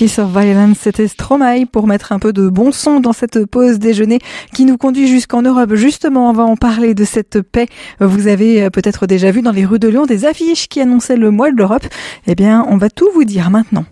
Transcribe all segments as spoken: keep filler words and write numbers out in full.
Peace of Violence, c'était Stromae pour mettre un peu de bon son dans cette pause déjeuner qui nous conduit jusqu'en Europe. Justement, on va en parler de cette paix. Vous avez peut-être déjà vu dans les rues de Lyon des affiches qui annonçaient le mois de l'Europe. Eh bien, on va tout vous dire maintenant.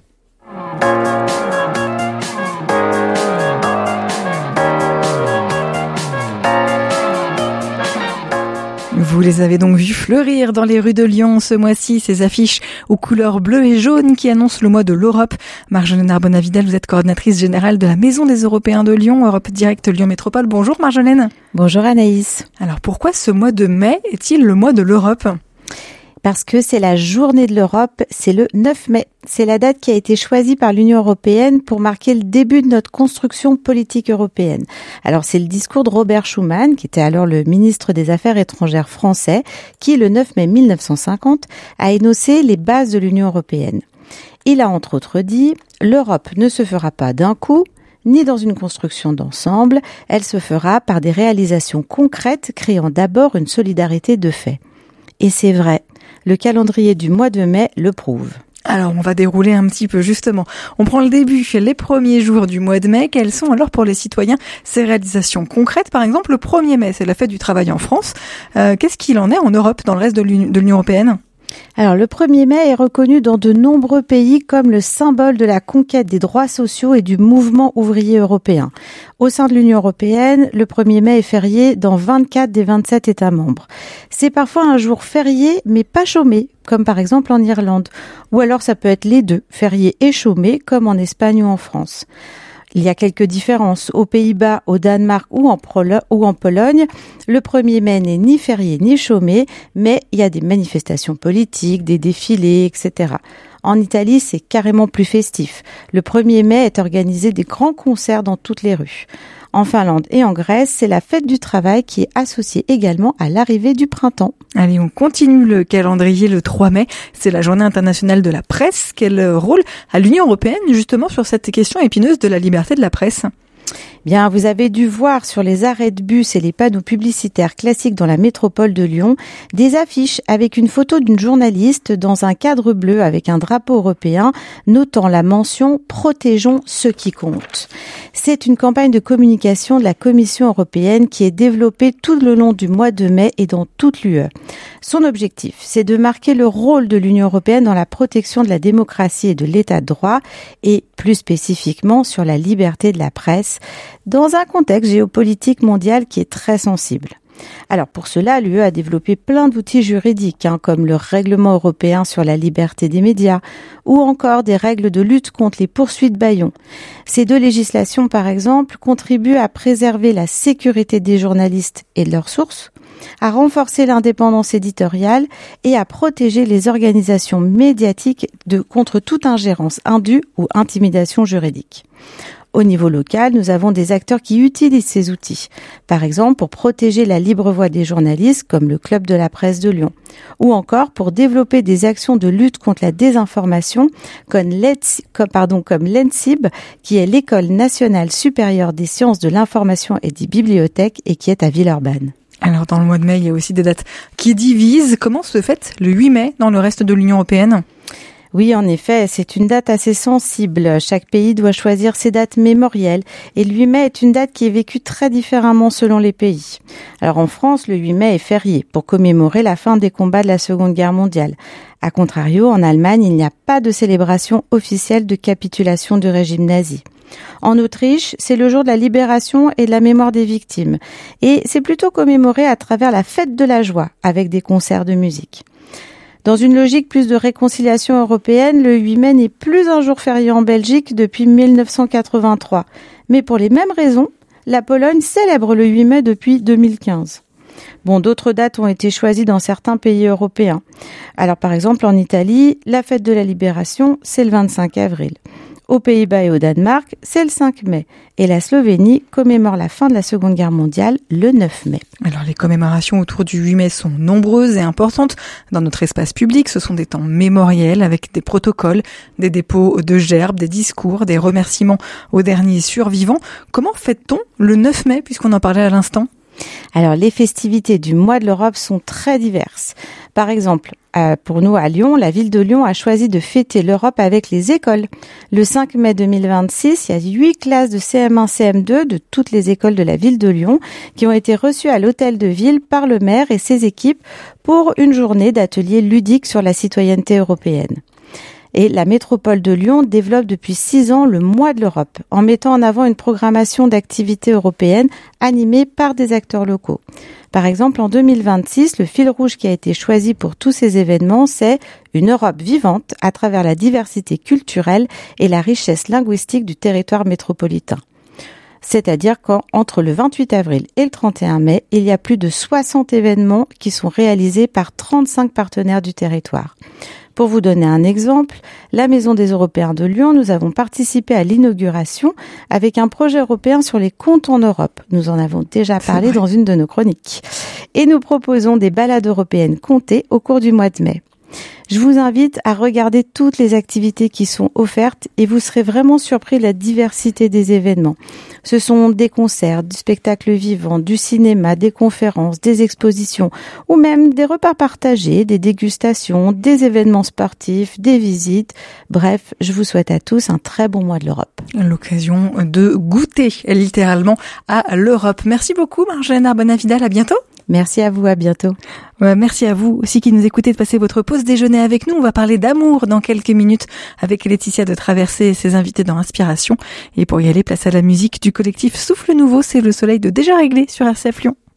Vous les avez donc vus fleurir dans les rues de Lyon ce mois-ci, ces affiches aux couleurs bleues et jaunes qui annoncent le mois de l'Europe. Marjolaine Arbonat-Vidal, vous êtes coordinatrice générale de la Maison des Européens de Lyon, Europe Direct Lyon Métropole. Bonjour Marjolaine. Bonjour Anaïs. Alors pourquoi ce mois de mai est-il le mois de l'Europe ? Parce que c'est la journée de l'Europe, c'est le neuf mai. C'est la date qui a été choisie par l'Union européenne pour marquer le début de notre construction politique européenne. Alors c'est le discours de Robert Schuman, qui était alors le ministre des Affaires étrangères français, qui le neuf mai mille neuf cent cinquante a énoncé les bases de l'Union européenne. Il a entre autres dit « L'Europe ne se fera pas d'un coup », ni dans une construction d'ensemble, elle se fera par des réalisations concrètes créant d'abord une solidarité de fait. Et c'est vrai. Le calendrier du mois de mai le prouve. Alors, on va dérouler un petit peu, justement. On prend le début, les premiers jours du mois de mai. Quelles sont alors pour les citoyens ces réalisations concrètes ? Par exemple, le premier mai, c'est la fête du travail en France. Euh, qu'est-ce qu'il en est en Europe, dans le reste de l'Union, de l'Union européenne ? Alors, le premier mai est reconnu dans de nombreux pays comme le symbole de la conquête des droits sociaux et du mouvement ouvrier européen. Au sein de l'Union européenne, le premier mai est férié dans vingt-quatre des vingt-sept États membres. C'est parfois un jour férié, mais pas chômé, comme par exemple en Irlande. Ou alors ça peut être les deux, férié et chômé, comme en Espagne ou en France. Il y a quelques différences. Aux Pays-Bas, au Danemark ou en, Prolo- ou en Pologne, le premier mai n'est ni férié ni chômé, mais il y a des manifestations politiques, des défilés, et cetera. En Italie, c'est carrément plus festif. Le premier mai est organisé des grands concerts dans toutes les rues. En Finlande et en Grèce, c'est la fête du travail qui est associée également à l'arrivée du printemps. Allez, on continue le calendrier le trois mai. C'est la journée internationale de la presse. Quel rôle a l'Union européenne justement sur cette question épineuse de la liberté de la presse ? Bien, vous avez dû voir sur les arrêts de bus et les panneaux publicitaires classiques dans la métropole de Lyon des affiches avec une photo d'une journaliste dans un cadre bleu avec un drapeau européen notant la mention « Protégeons ceux qui comptent ». C'est une campagne de communication de la Commission européenne qui est développée tout le long du mois de mai et dans toute l'U E. Son objectif, c'est de marquer le rôle de l'Union européenne dans la protection de la démocratie et de l'état de droit et plus spécifiquement sur la liberté de la presse dans un contexte géopolitique mondial qui est très sensible. Alors pour cela, l'U E a développé plein d'outils juridiques, hein, comme le règlement européen sur la liberté des médias ou encore des règles de lutte contre les poursuites bâillons. Ces deux législations, par exemple, contribuent à préserver la sécurité des journalistes et de leurs sources, à renforcer l'indépendance éditoriale et à protéger les organisations médiatiques de, contre toute ingérence indue ou intimidation juridique. Au niveau local, nous avons des acteurs qui utilisent ces outils. Par exemple, pour protéger la libre voix des journalistes, comme le Club de la presse de Lyon. Ou encore pour développer des actions de lutte contre la désinformation, comme l'E N S I B, qui est l'École nationale supérieure des sciences de l'information et des bibliothèques et qui est à Villeurbanne. Alors, dans le mois de mai, il y a aussi des dates qui divisent. Comment se fête le huit mai dans le reste de l'Union européenne ? Oui, en effet, c'est une date assez sensible. Chaque pays doit choisir ses dates mémorielles et le huit mai est une date qui est vécue très différemment selon les pays. Alors en France, le huit mai est férié pour commémorer la fin des combats de la Seconde Guerre mondiale. A contrario, en Allemagne, il n'y a pas de célébration officielle de capitulation du régime nazi. En Autriche, c'est le jour de la libération et de la mémoire des victimes. Et c'est plutôt commémoré à travers la fête de la joie, avec des concerts de musique. Dans une logique plus de réconciliation européenne, le huit mai n'est plus un jour férié en Belgique depuis mille neuf cent quatre-vingt-trois. Mais pour les mêmes raisons, la Pologne célèbre le huit mai depuis deux mille quinze. Bon, d'autres dates ont été choisies dans certains pays européens. Alors par exemple, en Italie, la fête de la Libération, c'est le vingt-cinq avril. Aux Pays-Bas et au Danemark, c'est le cinq mai. Et la Slovénie commémore la fin de la Seconde Guerre mondiale le neuf mai. Alors les commémorations autour du huit mai sont nombreuses et importantes. Dans notre espace public, ce sont des temps mémoriels avec des protocoles, des dépôts de gerbes, des discours, des remerciements aux derniers survivants. Comment fête-t-on le neuf mai, puisqu'on en parlait à l'instant ? Alors, les festivités du mois de l'Europe sont très diverses. Par exemple, euh, pour nous à Lyon, la ville de Lyon a choisi de fêter l'Europe avec les écoles. Le cinq mai deux mille vingt-six, il y a huit classes de C M un C M deux de toutes les écoles de la ville de Lyon qui ont été reçues à l'hôtel de ville par le maire et ses équipes pour une journée d'ateliers ludiques sur la citoyenneté européenne. Et la métropole de Lyon développe depuis six ans le mois de l'Europe, en mettant en avant une programmation d'activités européennes animée par des acteurs locaux. Par exemple, en deux mille vingt-six, le fil rouge qui a été choisi pour tous ces événements, c'est une Europe vivante à travers la diversité culturelle et la richesse linguistique du territoire métropolitain. C'est-à-dire qu'entre le vingt-huit avril et le trente et un mai, il y a plus de soixante événements qui sont réalisés par trente-cinq partenaires du territoire. Pour vous donner un exemple, la Maison des Européens de Lyon, nous avons participé à l'inauguration avec un projet européen sur les contes en Europe. Nous en avons déjà parlé dans une de nos chroniques. Et nous proposons des balades européennes comptées au cours du mois de mai. Je vous invite à regarder toutes les activités qui sont offertes et vous serez vraiment surpris de la diversité des événements. Ce sont des concerts, du spectacle vivant, du cinéma, des conférences, des expositions ou même des repas partagés, des dégustations, des événements sportifs, des visites. Bref, je vous souhaite à tous un très bon mois de l'Europe. L'occasion de goûter littéralement à l'Europe. Merci beaucoup Marjolaine Arbona-Vidal, à bientôt. Merci à vous, à bientôt. Merci à vous aussi qui nous écoutez de passer votre pause déjeuner avec nous. On va parler d'amour dans quelques minutes avec Laetitia de Traversée et ses invités dans Inspiration. Et pour y aller, place à la musique du collectif Souffle Nouveau, c'est le soleil de Déjà Réglé sur R C F Lyon.